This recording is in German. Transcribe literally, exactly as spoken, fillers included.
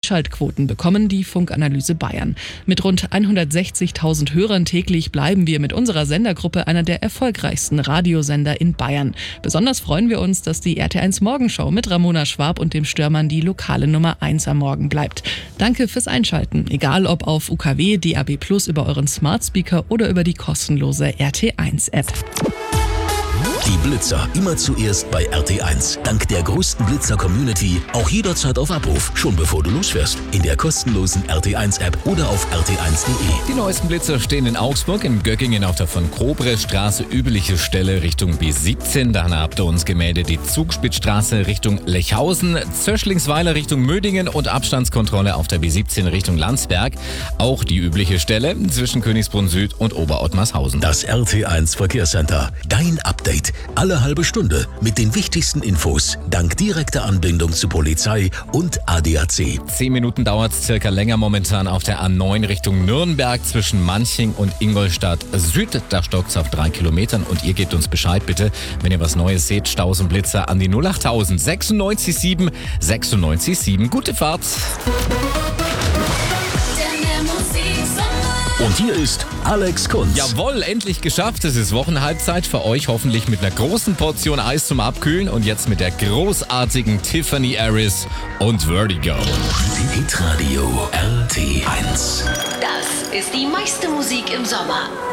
Einschaltquoten bekommen die Funkanalyse Bayern. Mit rund hundertsechzigtausend Hörern täglich bleiben wir mit unserer Sendergruppe einer der erfolgreichsten Radiosender in Bayern. Besonders freuen wir uns, dass die R T eins Morgenshow mit Ramona Schwab und dem Störmann die lokale Nummer eins am Morgen bleibt. Danke fürs Einschalten, egal ob auf U K W, D A B plus, über euren Smart Speaker oder über die kostenlose R T eins App. Die Blitzer immer zuerst bei R T eins. Dank der größten Blitzer-Community auch jederzeit auf Abruf, schon bevor du losfährst. In der kostenlosen R T eins App oder auf r t eins punkt d e. Die neuesten Blitzer stehen in Augsburg, in Göggingen auf der von Kobres-Straße, übliche Stelle Richtung B siebzehn. Dann habt ihr uns gemeldet die Zugspitzstraße Richtung Lechhausen, Zöschlingsweiler Richtung Mödingen und Abstandskontrolle auf der B siebzehn Richtung Landsberg. Auch die übliche Stelle zwischen Königsbrunn Süd und Oberottmarshausen. Das R T eins Verkehrscenter. Dein Update. Alle halbe Stunde mit den wichtigsten Infos. Dank direkter Anbindung zu Polizei und A D A C. Zehn Minuten dauert es circa länger momentan auf der A neun Richtung Nürnberg zwischen Manching und Ingolstadt Süd. Da stockt es auf drei Kilometern und ihr gebt uns Bescheid bitte, wenn ihr was Neues seht. Staus und Blitzer an die null achttausend sechsundneunzig sieben sechsundneunzig sieben. Gute Fahrt! Und hier ist Alex Kunz. Jawohl, endlich geschafft. Es ist Wochenhalbzeit für euch, hoffentlich mit einer großen Portion Eis zum Abkühlen und jetzt mit der großartigen Tiffany Harris und Vertigo. Hitradio R T eins. Das ist die meiste Musik im Sommer.